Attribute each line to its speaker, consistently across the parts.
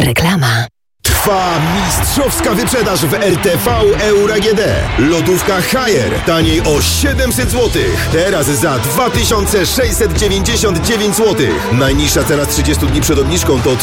Speaker 1: Reklama.
Speaker 2: Trwa mistrzowska wyprzedaż w RTV Euro AGD. Lodówka Haier taniej o 700 zł. Teraz za 2699 zł. Najniższa cena z 30 dni przed obniżką to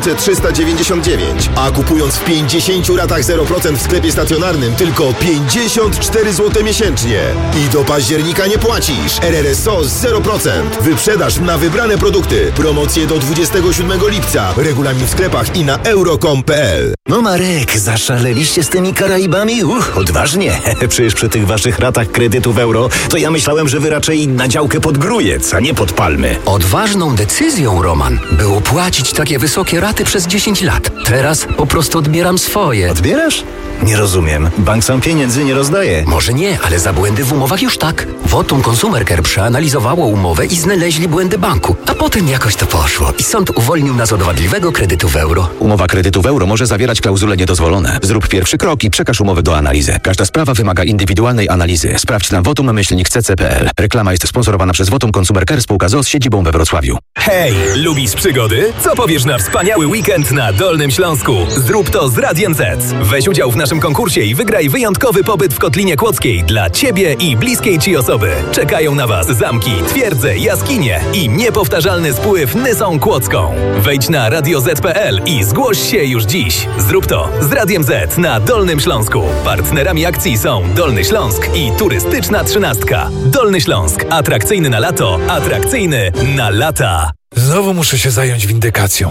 Speaker 2: 3399. A kupując w 50 ratach 0% w sklepie stacjonarnym tylko 54 zł miesięcznie. I do października nie płacisz. RRSO 0%. Wyprzedaż na wybrane produkty. Promocje do 27 lipca. Regulamin w sklepach i na euro.com.pl.
Speaker 3: No Marek, zaszaleliście z tymi Karaibami? Odważnie. Przecież przy tych waszych ratach kredytu w euro, to ja myślałem, że wy raczej na działkę pod Grójec, a nie pod Palmy.
Speaker 4: Odważną decyzją, Roman, było płacić takie wysokie raty przez 10 lat. Teraz po prostu odbieram swoje.
Speaker 3: Odbierasz? Nie rozumiem. Bank sam pieniędzy nie rozdaje.
Speaker 4: Może nie, ale za błędy w umowach już tak. Votum Consumer Care przeanalizowało umowę i znaleźli błędy banku. A potem jakoś to poszło i sąd uwolnił nas od wadliwego kredytu w euro.
Speaker 5: Umowa kredytu w euro może zawierać klauzule niedozwolone. Zrób pierwszy krok i przekaż umowę do analizy. Każda sprawa wymaga indywidualnej analizy. Sprawdź na votum-cc.pl. Reklama jest sponsorowana przez Votum Consumer Care spółka z siedzibą we Wrocławiu.
Speaker 6: Hej, lubisz przygody? Co powiesz na wspaniały weekend na Dolnym Śląsku? Zrób to z Radiem Z. Weź udział w naszym konkursie i wygraj wyjątkowy pobyt w Kotlinie Kłodzkiej dla Ciebie i bliskiej Ci osoby. Czekają na Was zamki, twierdze, jaskinie i niepowtarzalny spływ Nysą Kłodzką. Wejdź na radioz.pl i zgłoś się już dziś. Zrób to z Radiem Z na Dolnym Śląsku. Partnerami akcji są Dolny Śląsk i Turystyczna Trzynastka. Dolny Śląsk. Atrakcyjny na lato, atrakcyjny na lata.
Speaker 7: Znowu muszę się zająć windykacją.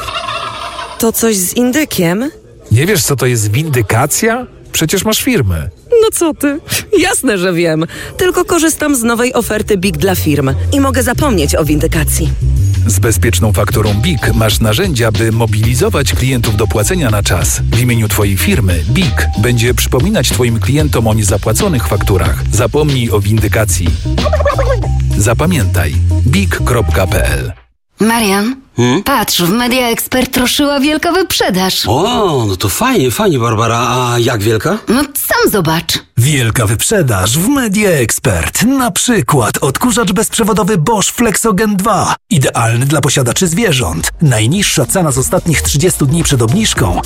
Speaker 8: To coś z indykiem?
Speaker 7: Nie wiesz, co to jest windykacja? Przecież masz firmę.
Speaker 8: No co ty? Jasne, że wiem. Tylko korzystam z nowej oferty BIG dla firm i mogę zapomnieć o windykacji.
Speaker 7: Z bezpieczną fakturą BIG masz narzędzia, by mobilizować klientów do płacenia na czas. W imieniu Twojej firmy BIG będzie przypominać Twoim klientom o niezapłaconych fakturach. Zapomnij o windykacji. Zapamiętaj big.pl.
Speaker 9: Marian, patrz, w Media Expert ruszyła wielka wyprzedaż.
Speaker 10: O, no to fajnie, Barbara. A jak wielka?
Speaker 9: No sam zobacz.
Speaker 11: Wielka wyprzedaż w Media Expert. Na przykład odkurzacz bezprzewodowy Bosch Flexogen 2. Idealny dla posiadaczy zwierząt. Najniższa cena z ostatnich 30 dni przed obniżką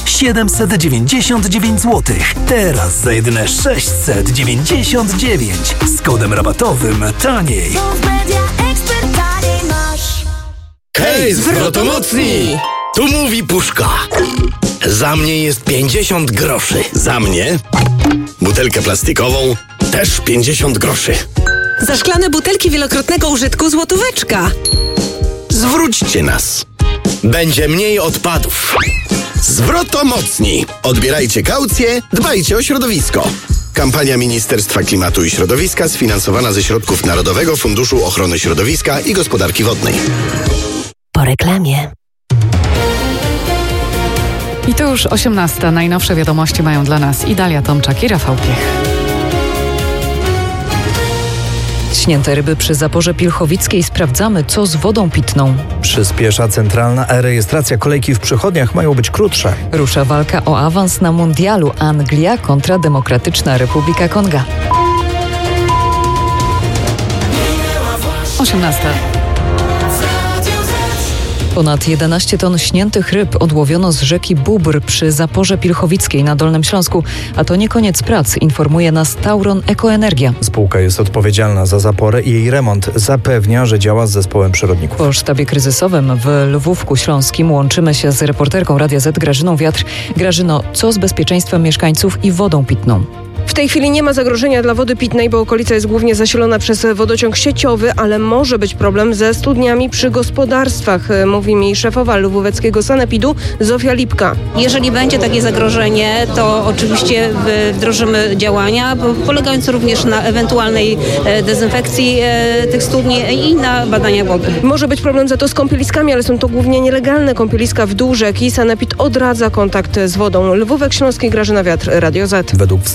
Speaker 11: 799 zł. Teraz za jedyne 699. Z kodem rabatowym taniej.
Speaker 12: Hej, zwrotomocni! Tu mówi Puszka. Za mnie jest 50 groszy. Za mnie butelkę plastikową też 50 groszy.
Speaker 8: Za szklane butelki wielokrotnego użytku złotóweczka.
Speaker 12: Zwróćcie nas. Będzie mniej odpadów. Zwrotomocni. Odbierajcie kaucję, dbajcie o środowisko. Kampania Ministerstwa Klimatu i Środowiska sfinansowana ze środków Narodowego Funduszu Ochrony Środowiska i Gospodarki Wodnej.
Speaker 1: Po reklamie.
Speaker 13: I to już 18. Najnowsze wiadomości mają dla nas Idalia Tomczak i Rafał Piech.
Speaker 14: Śnięte ryby przy zaporze Pilchowickiej. Sprawdzamy, co z wodą pitną.
Speaker 15: Przyspiesza centralna e-rejestracja. Kolejki w przychodniach mają być krótsze.
Speaker 14: Rusza walka o awans na mundialu. Anglia kontra Demokratyczna Republika Konga.
Speaker 13: 18.
Speaker 14: Ponad 11 ton śniętych ryb odłowiono z rzeki Bóbr przy zaporze Pilchowickiej na Dolnym Śląsku. A to nie koniec prac, informuje nas Tauron Ekoenergia.
Speaker 15: Spółka jest odpowiedzialna za zaporę i jej remont. Zapewnia, że działa z zespołem przyrodników.
Speaker 14: Po sztabie kryzysowym w Lwówku Śląskim łączymy się z reporterką Radia Z Grażyną Wiatr. Grażyno, co z bezpieczeństwem mieszkańców i wodą pitną?
Speaker 16: W tej chwili nie ma zagrożenia dla wody pitnej, bo okolica jest głównie zasilona przez wodociąg sieciowy, ale może być problem ze studniami przy gospodarstwach, mówi mi szefowa lwóweckiego sanepidu Zofia Lipka.
Speaker 17: Jeżeli będzie takie zagrożenie, to oczywiście wdrożymy działania, polegające również na ewentualnej dezynfekcji tych studni i na badaniach wody.
Speaker 16: Może być problem za to z kąpieliskami, ale są to głównie nielegalne kąpieliska w dół rzeki. Sanepid odradza kontakt z wodą. Lwówek Śląski, Grażyna Wiatr, Radio Z.
Speaker 15: Według wstępnych wyników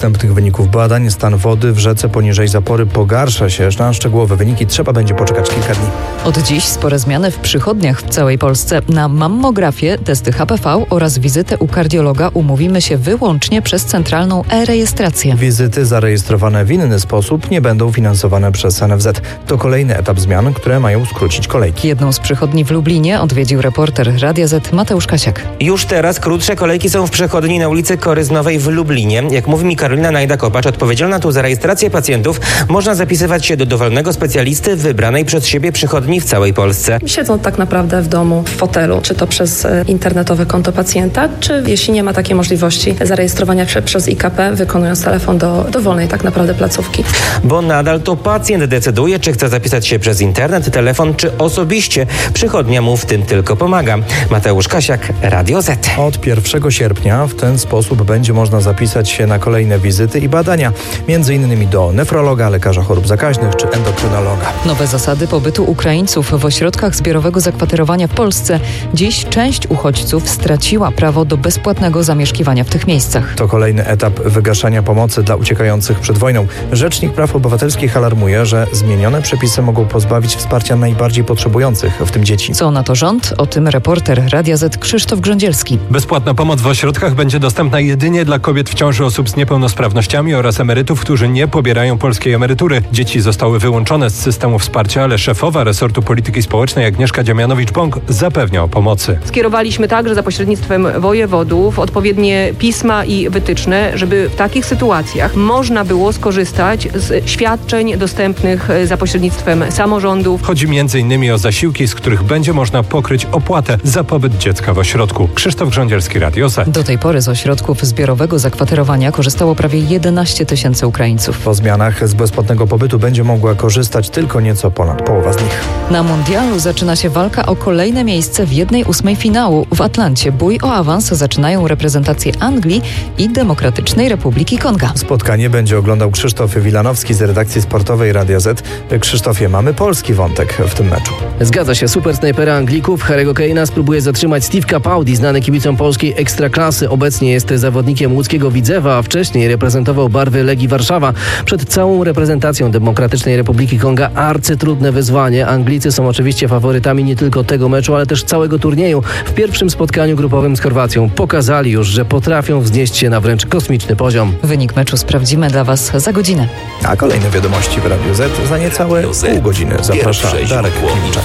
Speaker 15: wyników badań stan wody w rzece poniżej zapory pogarsza się. Na szczegółowe wyniki trzeba będzie poczekać kilka dni.
Speaker 14: Od dziś spore zmiany w przychodniach w całej Polsce. Na mammografię, testy HPV oraz wizytę u kardiologa umówimy się wyłącznie przez centralną e-rejestrację.
Speaker 15: Wizyty zarejestrowane w inny sposób nie będą finansowane przez NFZ. To kolejny etap zmian, które mają skrócić kolejki.
Speaker 14: Jedną z przychodni w Lublinie odwiedził reporter Radia Z Mateusz Kasiak.
Speaker 18: Już teraz krótsze kolejki są w przychodni na ulicy Koryznowej w Lublinie. Jak mówi mi Karolina Najda-Kopacz, odpowiedzialna tu za rejestrację pacjentów, można zapisywać się do dowolnego specjalisty wybranej przez siebie przychodni w całej Polsce.
Speaker 19: Siedzą tak naprawdę w domu, w fotelu, czy to przez internetowe konto pacjenta, czy jeśli nie ma takiej możliwości zarejestrowania się przez IKP, wykonując telefon do dowolnej tak naprawdę placówki.
Speaker 18: Bo nadal to pacjent decyduje, czy chce zapisać się przez internet, telefon, czy osobiście. Przychodnia mu w tym tylko pomaga. Mateusz Kasiak, Radio Z.
Speaker 15: Od 1 sierpnia w ten sposób będzie można zapisać się na kolejne wizyty i badania, m.in. do nefrologa, lekarza chorób zakaźnych czy endokrynologa.
Speaker 14: Nowe zasady pobytu Ukraińców w ośrodkach zbiorowego zakwaterowania w Polsce. Dziś część uchodźców straciła prawo do bezpłatnego zamieszkiwania w tych miejscach.
Speaker 15: To kolejny etap wygaszania pomocy dla uciekających przed wojną. Rzecznik Praw Obywatelskich alarmuje, że zmienione przepisy mogą pozbawić wsparcia najbardziej potrzebujących, w tym dzieci.
Speaker 14: Co na to rząd? O tym reporter Radia Z Krzysztof Grządzielski.
Speaker 20: Bezpłatna pomoc w ośrodkach będzie dostępna jedynie dla kobiet w ciąży, osób z niepełnosprawnościami oraz emerytów, którzy nie pobierają polskiej emerytury. Dzieci zostały wyłączone z systemu wsparcia, ale szefowa resortu polityki społecznej Agnieszka Dziemianowicz-Bąk zapewnia o pomocy.
Speaker 21: Skierowaliśmy także za pośrednictwem wojewodów odpowiednie pisma i wytyczne, żeby w takich sytuacjach można było skorzystać z świadczeń dostępnych za pośrednictwem samorządów.
Speaker 20: Chodzi m.in. o zasiłki, z których będzie można pokryć opłatę za pobyt dziecka w ośrodku. Krzysztof Grządzielski, Radio Z.
Speaker 14: Do tej pory z ośrodków zbiorowego zakwaterowania korzystało prawie 11 000 Ukraińców.
Speaker 15: Po zmianach z bezpłatnego pobytu będzie mogła korzystać tylko nieco ponad połowa z nich.
Speaker 14: Na mundialu zaczyna się walka o kolejne miejsce w 1/8 finału. W Atlancie bój o awans zaczynają reprezentacje Anglii i Demokratycznej Republiki Konga.
Speaker 15: Spotkanie będzie oglądał Krzysztof Wilanowski z redakcji sportowej Radia Z. Krzysztofie, mamy polski wątek w tym meczu.
Speaker 22: Zgadza się. Supersnajpera Anglików Harry'ego Kane'a spróbuje zatrzymać Steve Capaldi, znany kibicom polskiej ekstraklasy. Obecnie jest zawodnikiem łódzkiego Widzewa, a wcześniej reprezentował barwy Legii Warszawa. Przed całą reprezentacją Demokratycznej Republiki Konga arcytrudne wyzwanie. Anglicy są oczywiście faworytami nie tylko tego meczu, ale też całego turnieju. W pierwszym spotkaniu grupowym z Chorwacją pokazali już, że potrafią wznieść się na wręcz kosmiczny poziom.
Speaker 14: Wynik meczu sprawdzimy dla Was za godzinę.
Speaker 15: A kolejne wiadomości w Radiu Z za niecałe pół godziny. Zaprasza Darek Klimczak.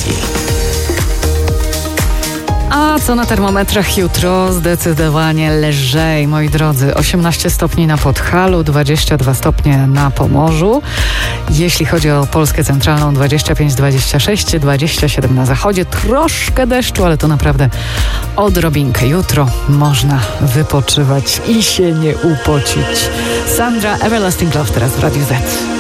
Speaker 13: A co na termometrach jutro? Zdecydowanie lżej, moi drodzy. 18 stopni na Podhalu, 22 stopnie na Pomorzu. Jeśli chodzi o Polskę Centralną, 25, 26, 27 na zachodzie. Troszkę deszczu, ale to naprawdę odrobinkę. Jutro można wypoczywać i się nie upocić. Sandra, Everlasting Love teraz w Radiu Z.